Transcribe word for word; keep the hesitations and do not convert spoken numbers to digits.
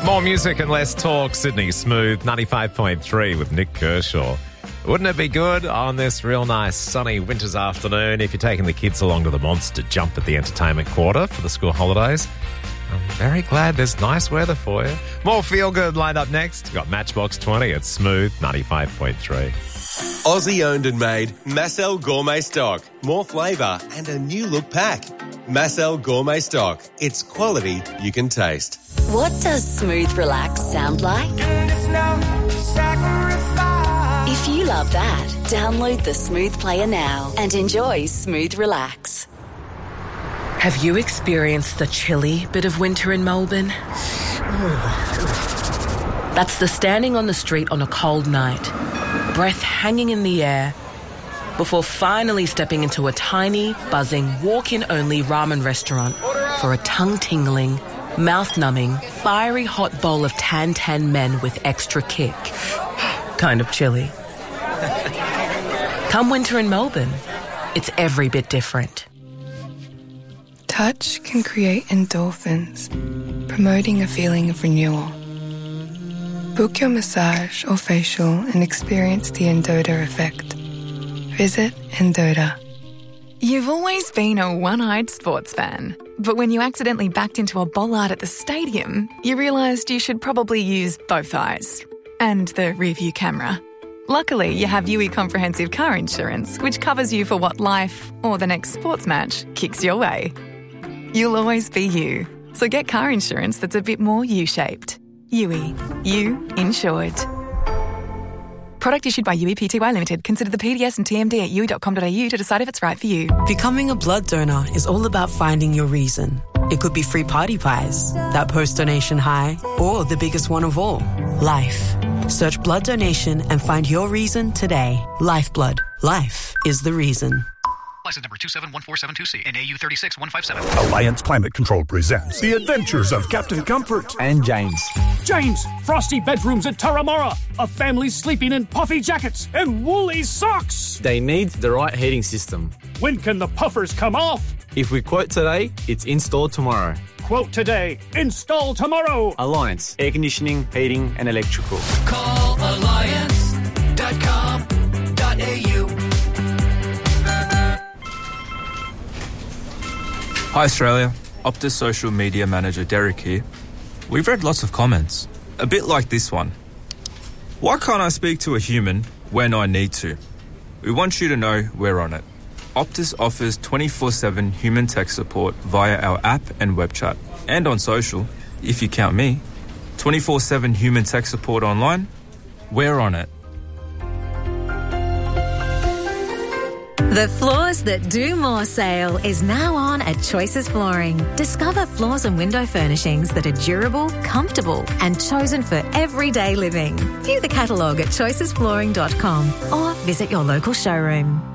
More music and less talk. Sydney Smooth, ninety-five point three with Nick Kershaw. Wouldn't it be good on this real nice sunny winter's afternoon if you're taking the kids along to the Monster Jump at the entertainment quarter for the school holidays? I'm very glad there's nice weather for you. More feel-good lined up next. We've got Matchbox twenty at Smooth, ninety-five point three. Aussie owned and made Massel Gourmet Stock. More flavour and a new look pack. Massel Gourmet Stock. It's quality you can taste. What does Smooth Relax sound like? If you love that, download the Smooth Player now and enjoy Smooth Relax. Have you experienced the chilly bit of winter in Melbourne? That's the standing on the street on a cold night, breath hanging in the air, before finally stepping into a tiny, buzzing, walk-in-only ramen restaurant for a tongue-tingling, mouth-numbing, fiery hot bowl of tan-tan men with extra kick. Kind of chilly. Come winter in Melbourne, it's every bit different. Touch can create endorphins, promoting a feeling of renewal. Book your massage or facial and experience the Endota effect. Visit Endota. You've always been a one-eyed sports fan, but when you accidentally backed into a bollard at the stadium, you realised you should probably use both eyes and the rear-view camera. Luckily, you have U E Comprehensive Car Insurance, which covers you for what life or the next sports match kicks your way. You'll always be you, so get car insurance that's a bit more U-shaped. U E. You insured. Product issued by U E P T Y Limited. Consider the P D S and T M D at u e dot com dot a u to decide if it's right for you. Becoming a blood donor is all about finding your reason. It could be free party pies, that post-donation high, or the biggest one of all, life. Search blood donation and find your reason today. Lifeblood. Life is the reason. License number two seven one four seven two C and A U three six one five seven. Alliance Climate Control presents The Adventures of Captain Comfort and James. James, frosty bedrooms at Turramurra, a family sleeping in puffy jackets and woolly socks. They need the right heating system. When can the puffers come off? If we quote today, it's installed tomorrow. Quote today, install tomorrow. Alliance, air conditioning, heating and electrical. Call alliance dot com dot a u. Hi Australia, Optus social media manager Derek here. We've read lots of comments, a bit like this one. Why can't I speak to a human when I need to? We want you to know we're on it. Optus offers twenty-four seven human tech support via our app and web chat. And on social, if you count me, twenty-four seven human tech support online, we're on it. The Floors That Do More sale is now on at Choices Flooring. Discover floors and window furnishings that are durable, comfortable and chosen for everyday living. View the catalogue at choices flooring dot com or visit your local showroom.